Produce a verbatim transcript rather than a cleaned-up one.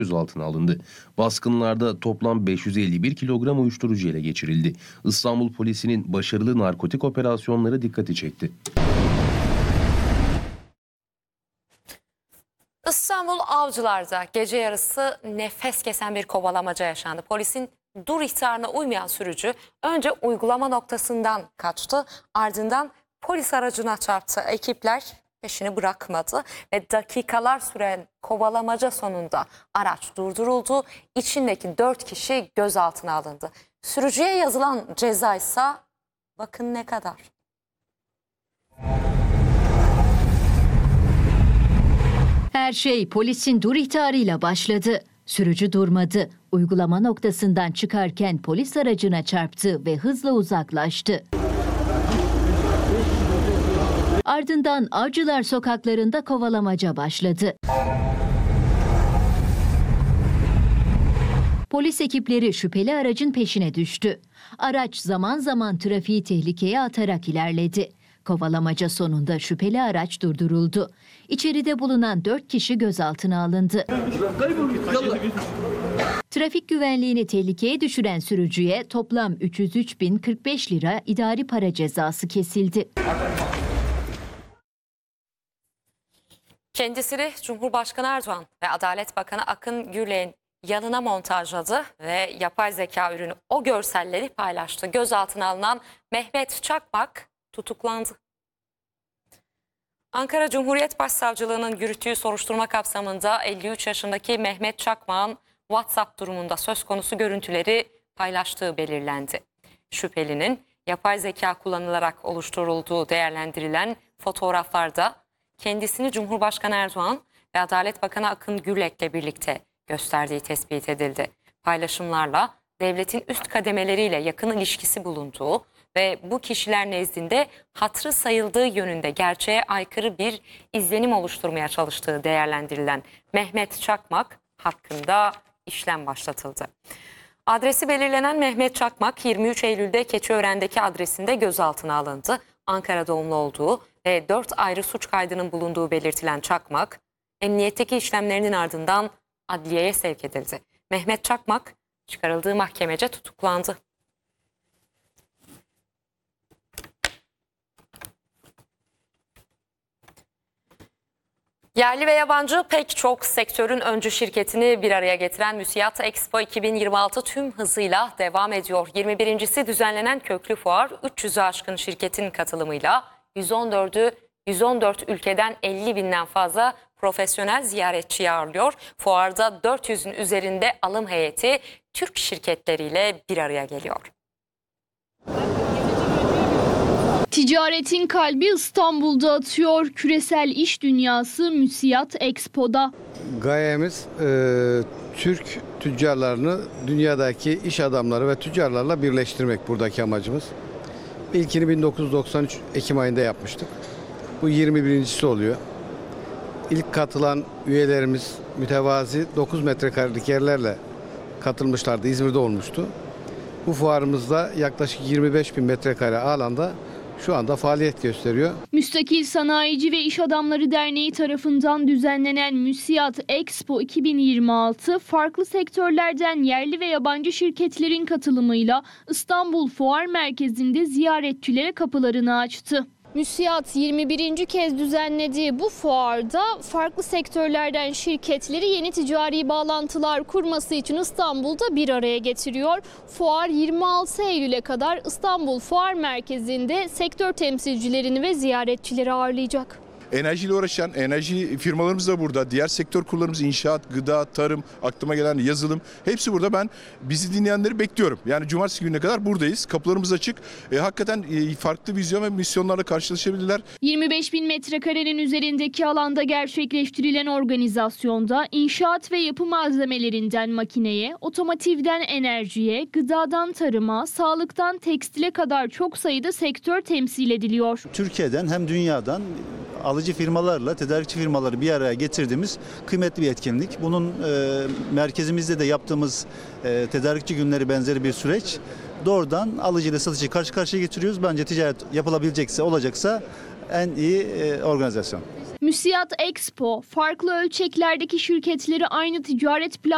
gözaltına alındı. Baskınlarda toplam beş yüz elli bir kilogram uyuşturucu ele geçirildi. İstanbul Polisi'nin başarılı narkotik operasyonları dikkati çekti. İstanbul Avcılar'da gece yarısı nefes kesen bir kovalamaca yaşandı. Polisin dur ihtarına uymayan sürücü önce uygulama noktasından kaçtı, ardından polis aracına çarptı. Ekipler peşini bırakmadı ve dakikalar süren kovalamaca sonunda araç durduruldu. İçindeki dört kişi gözaltına alındı. Sürücüye yazılan ceza ise bakın ne kadar. Her şey polisin dur ihtarıyla başladı. Sürücü durmadı. Uygulama noktasından çıkarken polis aracına çarptı ve hızla uzaklaştı. Ardından Avcılar sokaklarında kovalamaca başladı. Polis ekipleri şüpheli aracın peşine düştü. Araç zaman zaman trafiği tehlikeye atarak ilerledi. Kovalamaca sonunda şüpheli araç durduruldu. İçeride bulunan dört kişi gözaltına alındı. Trafik güvenliğini tehlikeye düşüren sürücüye toplam üç yüz üç bin kırk beş lira idari para cezası kesildi. Kendisini Cumhurbaşkanı Erdoğan ve Adalet Bakanı Akın Gürlek'in yanına montajladı ve yapay zeka ürünü o görselleri paylaştı. Gözaltına alınan Mehmet Çakmak tutuklandı. Ankara Cumhuriyet Başsavcılığı'nın yürüttüğü soruşturma kapsamında elli üç yaşındaki Mehmet Çakmak'ın WhatsApp durumunda söz konusu görüntüleri paylaştığı belirlendi. Şüphelinin yapay zeka kullanılarak oluşturulduğu değerlendirilen fotoğraflarda kendisini Cumhurbaşkanı Erdoğan ve Adalet Bakanı Akın Gürlek'le birlikte gösterdiği tespit edildi. Paylaşımlarla devletin üst kademeleriyle yakın ilişkisi bulunduğu ve bu kişiler nezdinde hatırı sayıldığı yönünde gerçeğe aykırı bir izlenim oluşturmaya çalıştığı değerlendirilen Mehmet Çakmak hakkında işlem başlatıldı. Adresi belirlenen Mehmet Çakmak yirmi üç Eylül'de Keçiören'deki adresinde gözaltına alındı. Ankara doğumlu olduğu ve dört ayrı suç kaydının bulunduğu belirtilen Çakmak, emniyetteki işlemlerinin ardından adliyeye sevk edildi. Mehmet Çakmak çıkarıldığı mahkemece tutuklandı. Yerli ve yabancı pek çok sektörün öncü şirketini bir araya getiren Müsiyat Expo iki bin yirmi altı tüm hızıyla devam ediyor. yirmi birincisi düzenlenen köklü fuar üç yüzü aşkın şirketin katılımıyla yüz on dördü yüz on dört ülkeden elli binden fazla profesyonel ziyaretçi ağırlıyor. Fuarda dört yüzün üzerinde alım heyeti Türk şirketleriyle bir araya geliyor. Ticaretin kalbi İstanbul'da atıyor. Küresel iş dünyası Müsiyat Expo'da. Gayemiz e, Türk tüccarlarını dünyadaki iş adamları ve tüccarlarla birleştirmek buradaki amacımız. İlkini bin dokuz yüz doksan üç Ekim ayında yapmıştık. Bu yirmi birincisi oluyor. İlk katılan üyelerimiz mütevazi dokuz metrekarelik yerlerle katılmışlardı. İzmir'de olmuştu. Bu fuarımızda yaklaşık yirmi beş bin metrekare alanda şu anda faaliyet gösteriyor. Müstakil Sanayici ve İş Adamları Derneği tarafından düzenlenen Müsiyat Expo iki bin yirmi altı farklı sektörlerden yerli ve yabancı şirketlerin katılımıyla İstanbul Fuar Merkezi'nde ziyaretçilere kapılarını açtı. Müsiyat yirmi birinci kez düzenlediği bu fuarda farklı sektörlerden şirketleri yeni ticari bağlantılar kurması için İstanbul'da bir araya getiriyor. Fuar yirmi altı Eylül'e kadar İstanbul Fuar Merkezi'nde sektör temsilcilerini ve ziyaretçileri ağırlayacak. Enerjiyle uğraşan enerji firmalarımız da burada. Diğer sektör kurlarımız inşaat, gıda, tarım, aklıma gelen yazılım. Hepsi burada. Ben bizi dinleyenleri bekliyorum. Yani cumartesi gününe kadar buradayız. Kapılarımız açık. E, hakikaten e, farklı vizyon ve misyonlarla karşılaşabilirler. yirmi beş bin metrekarenin üzerindeki alanda gerçekleştirilen organizasyonda inşaat ve yapı malzemelerinden makineye, otomotivden enerjiye, gıdadan tarıma, sağlıktan tekstile kadar çok sayıda sektör temsil ediliyor. Türkiye'den hem dünyadan alıcı firmalarla tedarikçi firmaları bir araya getirdiğimiz kıymetli bir etkinlik. Bunun e, merkezimizde de yaptığımız e, tedarikçi günleri benzeri bir süreç. Doğrudan alıcı ile satıcı karşı karşıya getiriyoruz. Bence ticaret yapılabilecekse, olacaksa en iyi e, organizasyon. Müsiyat Expo, farklı ölçeklerdeki şirketleri aynı ticaret platformu